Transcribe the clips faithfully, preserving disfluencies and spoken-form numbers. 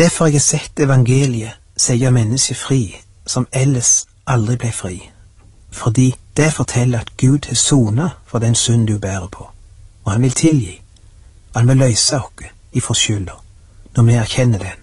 Derfor har jeg sett evangeliet sier mennesket fri, som ellers aldri ble fri, fordi det forteller at Gud har sonet for den synd du bærer på, og han vil tilgi, han vil løse oss ifra skylda, når vi erkjenner den.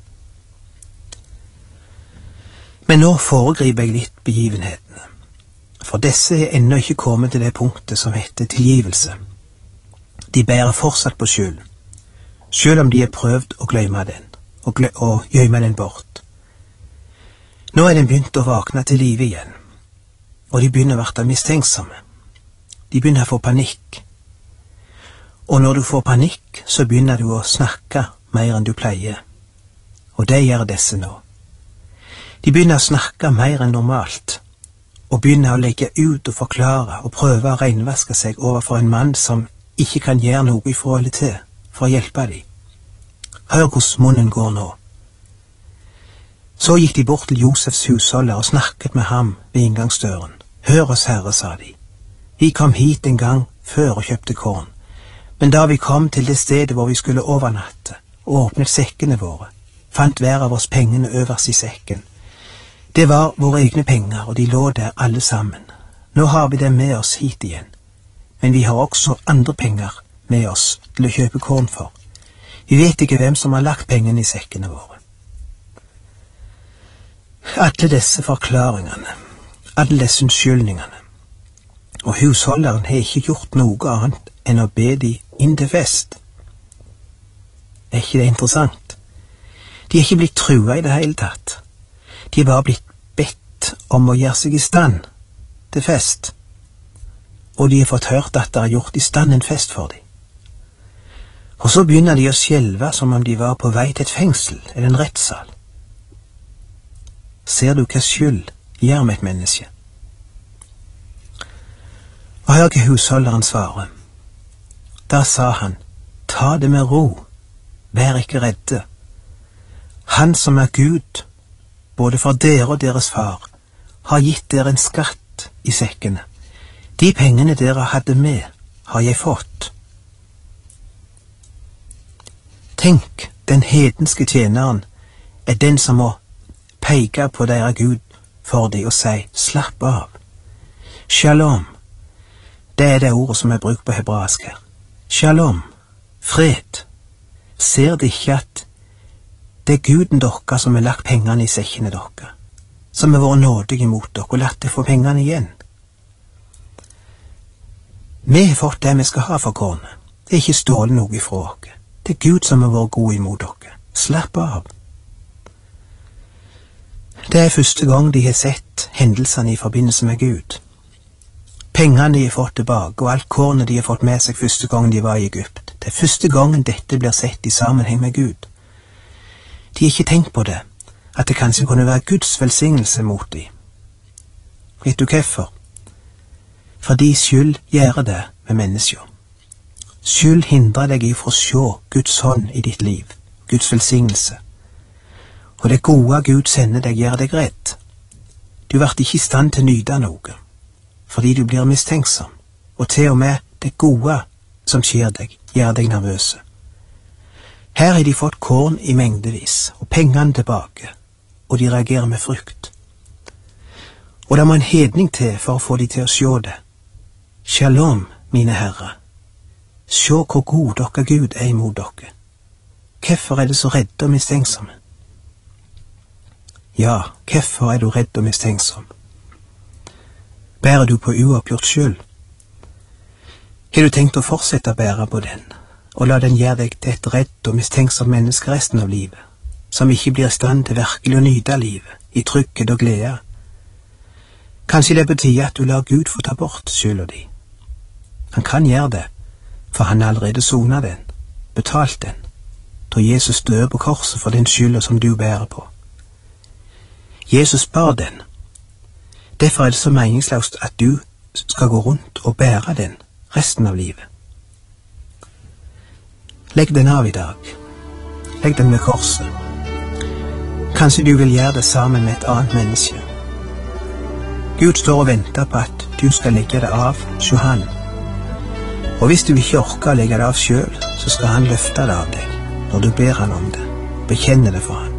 Men nå foregriper jeg litt begivenhetene, for disse er ennå ikke kommet til det punktet som heter tilgivelse. De bærer fortsatt på skyld, selv om de har prøvd å glemme den, og, glø og gjemme den bort. Nå er den begynt å vakne til live igjen, og de begynner å være mistenksomme. De begynner å få panikk. Og når du får panikk, så begynner du å snakke mer enn du pleier. Og det gjør disse nå. De begynner å snakke mer enn normalt, og begynner å legge ut og forklare og prøve å renvaske seg overfor en mann som ikke kan gjøre noe i forhold til for å hjelpe dem. Hør hvordan munnen går nå. Så gikk de bort til Josefs husholder og snakket med ham ved inngangsdøren. Hør oss, Herre, sa de. Vi kom hit en gang før og kjøpte korn, men da vi kom til det stedet hvor vi skulle overnatte og åpnet sekkene våre, fant hver av oss pengene øverst i sekken. Det var våre egne penger, og de lå der alle sammen. Nå har vi dem med oss hit igjen, men vi har også andre penger med oss til å kjøpe korn for. Vi vet ikke hvem som har lagt pengene i sekkene våre. Alle disse forklaringene, alle disse unnskyldningene, og husholderen har ikke gjort noe annet enn å be de inn til fest. Er ikke det interessant? De er ikke blitt trua i det hele tatt. De er bare blitt bedt om å gjøre seg i stand til fest, og de har fått hørt at det har gjort i stand en fest for dem. Og så begynner de å skjelve som om de var på vei til et fengsel eller en rettssal. Ser du hva skyld gjør med et menneske? Og hør hva husholderen svarer. Da sa han, ta det med ro, vær ikke redde. Han som er Gud, både for dere og deres far, har gitt dere en skatt i sekkene. De pengene dere hadde med, har jeg fått. Tenk, den hedenske tjeneren er den som må peke på deres Gud for dem og si, slapp av. Shalom, det er det ordet som er brukt på hebraisk her. Shalom, fred. Ser de ikke at det er Guden dere som har lagt pengene i sekkene dere, som har vært nådige mot dere og latt dere få pengene igjen? Vi har fått det vi skal ha for kornet. Det er ikke stålet noe ifra oss. Det er Gud som har vært god imot dere. Slapp av. Det er første gang de har sett hendelsene i forbindelse med Gud. Pengene de har fått tilbake, og alt kornet de har fått med seg første gang de var i Egypt. Det er første gangen dette blir sett i sammenheng med Gud. De har ikke tenkt på det, at det kanskje kunne være Guds velsignelse mot dem. Vet du hvorfor? Fordi skyld gjør det med mennesker. Skyld hindrer deg i å se Guds hånd i ditt liv, Guds velsignelse. Og det gode Gud sender deg gjør deg redd. Du blir ikke i stand til å nyte noe, fordi du blir mistenksom, og til og med det gode som skjer deg, gjør deg nervøse. Her har de fått korn i mengdevis, og pengene tilbake, og de reagerer med frykt. Og det må en hedning til for å få de til å se det. Shalom, mine herrer. Se hvor god dere Gud er imot dere. Hvorfor er det så redde og mistenksomme? Ja, hvorfor er du redd og mistenksom? Bærer du på uoppgjort skyld? Har du tenkt å fortsette å bære på den, og la den gjøre deg til et redd og mistenksom menneske resten av livet, som ikke blir i stand til virkelig å nyte livet, i trygghet og glede? Kanskje det betyr at du lar Gud få ta bort skylda di. Han kan gjøre det, for han har allerede sonet den, betalt den, da Jesus døde på korset for den skylda som du bærer på. Jesus bar den. Derfor er det så meningsløst at du skal gå rundt og bære den resten av livet. Legg den av i dag. Legg den ved korset. Kanskje du vil gjøre det sammen med et annet menneske. Gud står og venter på at du skal legge det av hos han. Og hvis du ikke orker å legge det av selv, så skal han løfte det av deg når du ber han om det. Bekjenne det for han.